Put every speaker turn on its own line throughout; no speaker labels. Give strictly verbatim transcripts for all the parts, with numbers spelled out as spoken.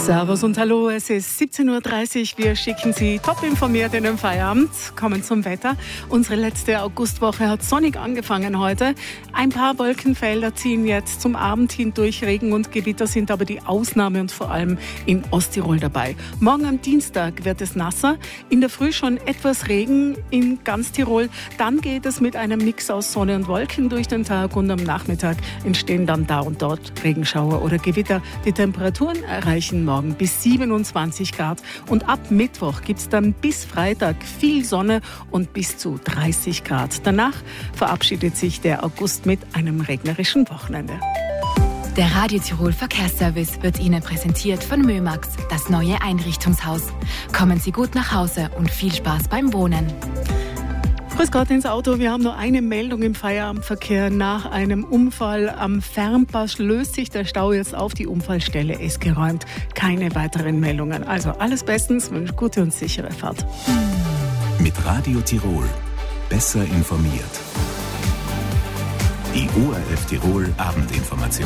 Servus und hallo, es ist siebzehn Uhr dreißig. Wir schicken Sie top informiert in den Feierabend. Kommen zum Wetter. Unsere letzte Augustwoche hat sonnig angefangen heute. Ein paar Wolkenfelder ziehen jetzt zum Abend hin durch. Regen und Gewitter sind aber die Ausnahme und vor allem in Osttirol dabei. Morgen am Dienstag wird es nasser. In der Früh schon etwas Regen in ganz Tirol. Dann geht es mit einem Mix aus Sonne und Wolken durch den Tag und am Nachmittag entstehen dann da und dort Regenschauer oder Gewitter. Die Temperaturen erreichen morgen bis siebenundzwanzig Grad und ab Mittwoch gibt es dann bis Freitag viel Sonne und bis zu dreißig Grad. Danach verabschiedet sich der August mit einem regnerischen Wochenende.
Der Radio Tirol Verkehrsservice wird Ihnen präsentiert von Mömax, das neue Einrichtungshaus. Kommen Sie gut nach Hause und viel Spaß beim Wohnen.
Grüß Gott ins Auto. Wir haben nur eine Meldung im Feierabendverkehr. Nach einem Unfall am Fernpass löst sich der Stau jetzt auf. Die Unfallstelle ist geräumt. Keine weiteren Meldungen. Also alles bestens. Wünsche gute und sichere Fahrt.
Mit Radio Tirol. Besser informiert. Die O R F Tirol Abendinformation.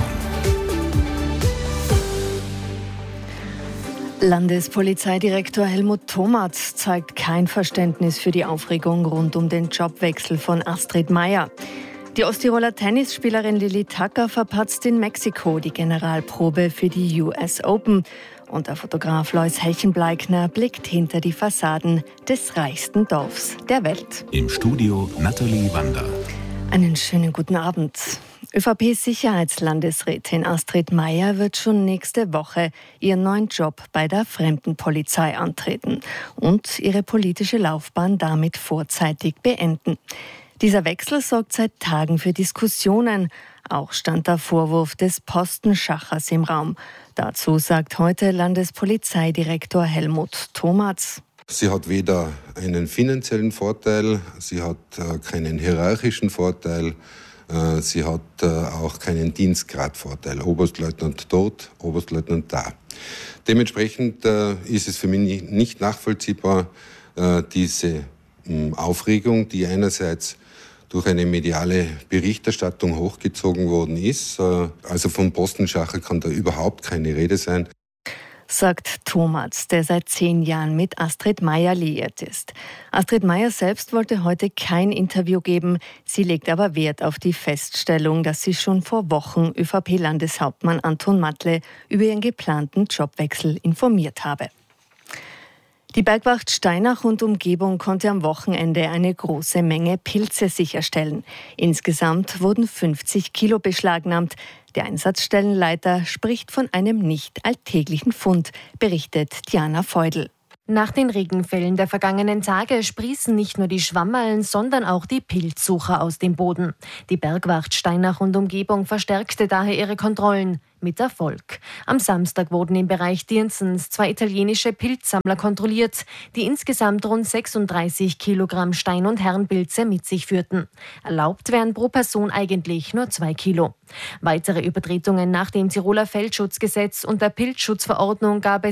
Landespolizeidirektor Helmut Thomatz zeigt kein Verständnis für die Aufregung rund um den Jobwechsel von Astrid Maier. Die Osttiroler Tennisspielerin Lilly Tucker verpatzt in Mexiko die Generalprobe für die U S Open. Und der Fotograf Lois Helchenbleikner blickt hinter die Fassaden des reichsten Dorfs der Welt.
Im Studio Nathalie Wander.
Einen schönen guten Abend. ÖVP-Sicherheitslandesrätin Astrid Maier wird schon nächste Woche ihren neuen Job bei der Fremdenpolizei antreten und ihre politische Laufbahn damit vorzeitig beenden. Dieser Wechsel sorgt seit Tagen für Diskussionen. Auch stand der Vorwurf des Postenschachers im Raum. Dazu sagt heute Landespolizeidirektor Helmut Thomatz.
Sie hat weder einen finanziellen Vorteil, sie hat äh, keinen hierarchischen Vorteil, äh, sie hat äh, auch keinen Dienstgradvorteil. Oberstleutnant dort, Oberstleutnant da. Dementsprechend äh, ist es für mich nicht nachvollziehbar, äh, diese mh, Aufregung, die einerseits durch eine mediale Berichterstattung hochgezogen worden ist. Äh, also vom Postenschacher kann da überhaupt keine Rede sein.
Sagt Thomatz, der seit zehn Jahren mit Astrid Maier liiert ist. Astrid Maier selbst wollte heute kein Interview geben. Sie legt aber Wert auf die Feststellung, dass sie schon vor Wochen ÖVP-Landeshauptmann Anton Matle über ihren geplanten Jobwechsel informiert habe. Die Bergwacht Steinach und Umgebung konnte am Wochenende eine große Menge Pilze sicherstellen. Insgesamt wurden fünfzig Kilo beschlagnahmt. Der Einsatzstellenleiter spricht von einem nicht alltäglichen Fund, berichtet Diana Feudel.
Nach den Regenfällen der vergangenen Tage sprießen nicht nur die Schwammerln, sondern auch die Pilzsucher aus dem Boden. Die Bergwacht Steinach und Umgebung verstärkte daher ihre Kontrollen. Mit Erfolg. Am Samstag wurden im Bereich Dirnsens zwei italienische Pilzsammler kontrolliert, die insgesamt rund sechsunddreißig Kilogramm Stein- und Herrenpilze mit sich führten. Erlaubt wären pro Person eigentlich nur zwei Kilo. Weitere Übertretungen nach dem Tiroler Feldschutzgesetz und der Pilzschutzverordnung gab es